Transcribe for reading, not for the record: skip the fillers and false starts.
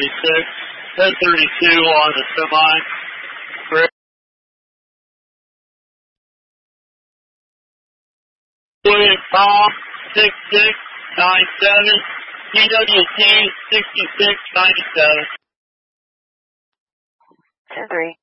1032 on the semi. William Tom, 6697, TWT 6697. 10-3.